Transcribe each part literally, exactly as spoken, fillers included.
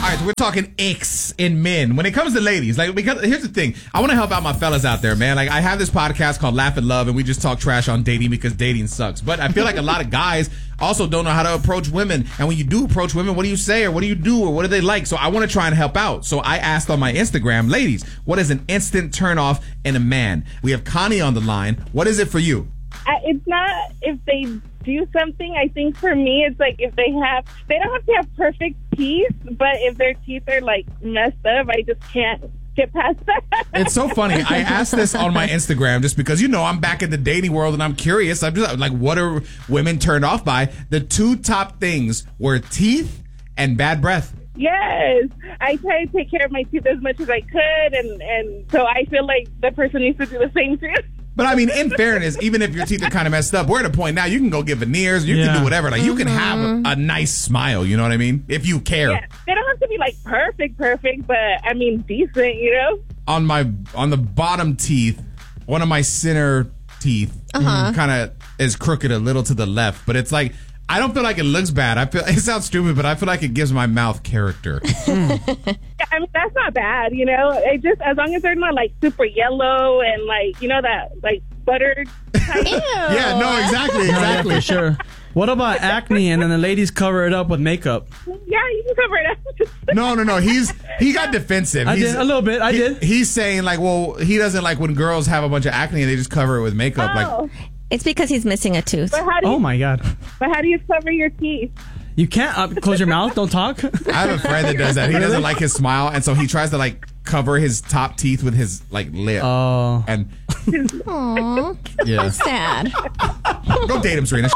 All right, so we're talking icks in men. When it comes to ladies, like, because here's the thing. I want to help out my fellas out there, man. Like, I have this podcast called Laugh and Love, and we just talk trash on dating because dating sucks. But I feel like a lot of guys also don't know how to approach women. And when you do approach women, what do you say or what do you do or what do they like? So I want to try and help out. So I asked on my Instagram, ladies, what is an instant turnoff in a man? We have Connie on the line. What is it for you? I, it's not if they do something. I think for me, it's like if they have, they don't have to have perfect teeth, but if their teeth are like messed up, I just can't get past that. It's so funny. I asked this on my Instagram just because, you know, I'm back in the dating world and I'm curious. I'm just like, what are women turned off by? The two top things were teeth and bad breath. Yes, I try to take care of my teeth as much as I could, and, and so I feel like the person needs to do the same too. But I mean, in fairness, even if your teeth are kind of messed up, we're at a point now you can go get veneers, you Yeah. can do whatever. Like, you can have Mm-hmm. a, a nice smile, you know what I mean? If you care. Yeah, they don't have to be like perfect, perfect, but I mean decent, you know? On my on the bottom teeth, one of my center teeth Uh-huh. kind of is crooked a little to the left, but it's like, I don't feel like it looks bad. I feel it sounds stupid, but I feel like it gives my mouth character. I mean, that's not bad, you know? It just, as long as they're not like super yellow and like, you know, that like buttered type. Ew. Yeah, no, exactly, exactly. For sure. What about acne and then the ladies cover it up with makeup? Yeah, you can cover it up. No, no, no. He's he got defensive. I He's, did a little bit. I he- did. He's saying like, well, he doesn't like when girls have a bunch of acne and they just cover it with makeup. Like, Oh, It's because he's missing a tooth. but how do you, Oh my God. but how do you cover your teeth? You can't uh, close your mouth. Don't talk. I have a friend that does that. He doesn't like his smile, and so he tries to like cover his top teeth with his like lip. Oh. And Aww, yeah, sad. go date him, Serena.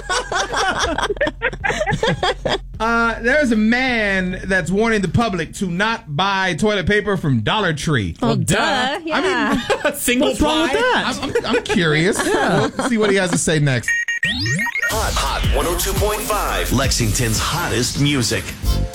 Uh, there's a man that's warning the public to not buy toilet paper from Dollar Tree. Well, duh. Yeah. I mean, single What's wrong with ply? that? I'm, I'm, I'm curious. We'll see what he has to say next. Hot, hot one oh two point five. Lexington's hottest music.